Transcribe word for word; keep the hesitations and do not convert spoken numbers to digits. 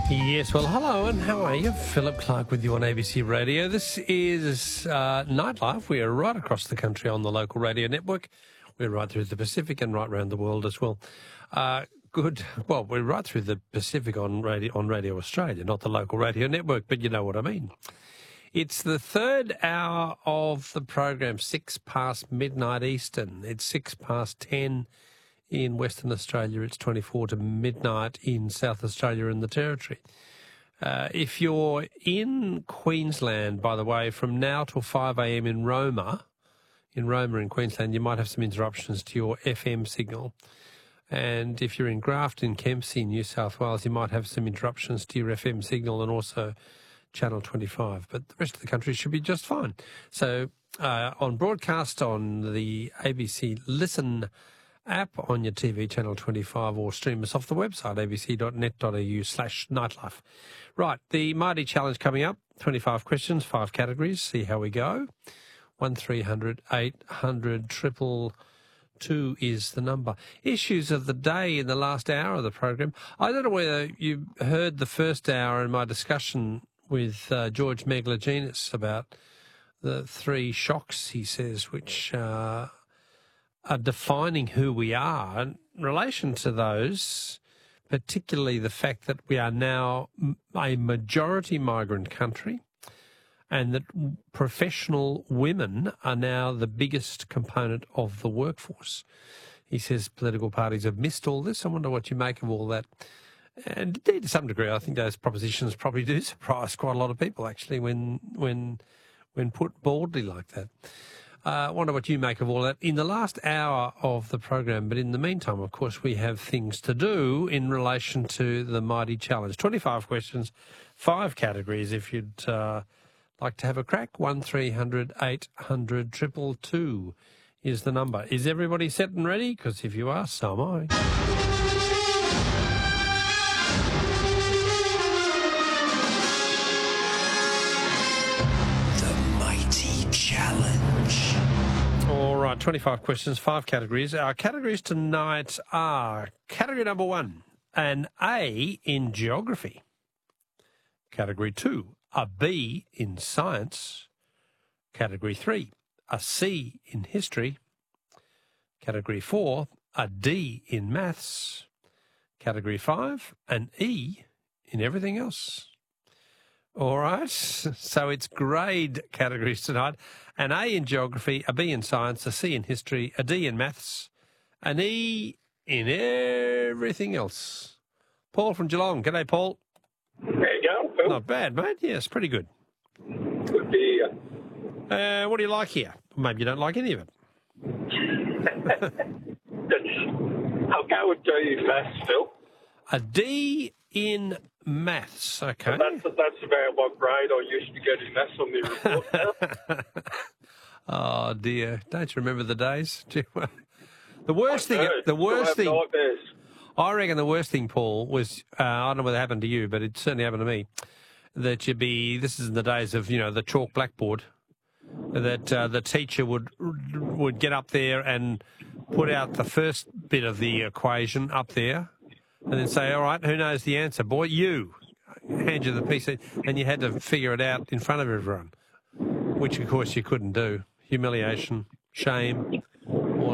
Yes, well, hello, and how are you? Philip Clark with you on A B C Radio. This is uh, Nightlife. We are right across the country on the local radio network. We're right through the Pacific and right around the world as well. Uh, good. Well, we're right through the Pacific on radio, on Radio Australia, not the local radio network, but you know what I mean. It's the third hour of the program, six past midnight Eastern. It's six past ten in Western Australia. It's twenty-four to midnight in South Australia and the Territory. Uh, if you're in Queensland, by the way, from now till five a.m. in Roma, in Roma in Queensland, you might have some interruptions to your F M signal. And if you're in Grafton, Kempsey, New South Wales, you might have some interruptions to your F M signal and also Channel twenty-five. But the rest of the country should be just fine. So uh, on broadcast on the A B C Listen app on your T V, Channel twenty-five, or stream us off the website, a b c dot net dot a u slash nightlife. Right, the Mighty Challenge coming up, twenty-five questions, five categories, see how we go. one three hundred eight hundred triple two is the number. Issues of the day in the last hour of the program. I don't know whether you heard the first hour in my discussion with uh, George Megalogenis about the three shocks, he says, which uh, are defining who we are. In relation to those, particularly the fact that we are now a majority migrant country and that professional women are now the biggest component of the workforce. He says political parties have missed all this. I wonder what you make of all that. And indeed, to some degree, I think those propositions probably do surprise quite a lot of people, actually, when when when put baldly like that. I uh, wonder what you make of all that in the last hour of the program. But in the meantime, of course, we have things to do in relation to the Mighty Challenge. twenty-five questions, five categories. If you'd uh, like to have a crack, one three hundred eight hundred triple two is the number. Is everybody set and ready? Because if you are, so am I. Challenge. All right, twenty-five questions, five categories. Our categories tonight are category number one, an A in geography. Category two, a B in science. Category three, a C in history. Category four, a D in maths. Category five, an E in everything else. All right, so it's grade categories tonight. An A in geography, a B in science, a C in history, a D in maths, an E in everything else. Paul from Geelong. G'day, Paul. There you go, Phil. Not bad, mate. Yes, pretty good. Good to hear. Uh, what do you like here? Maybe you don't like any of it. I'll go with D in maths, Phil. A D in maths, okay. And that's, that's about what grade I used to get in maths on the report now. Oh, dear. Don't you remember the days? The worst thing... The worst thing... Nightmares. I reckon the worst thing, Paul, was, uh, I don't know whether it happened to you, but it certainly happened to me, that you'd be, this is in the days of, you know, the chalk blackboard, that uh, the teacher would would get up there and put out the first bit of the equation up there, and then say, all right, who knows the answer? Boy, you. Hand you the piece, and you had to figure it out in front of everyone, which, of course, you couldn't do. Humiliation, shame.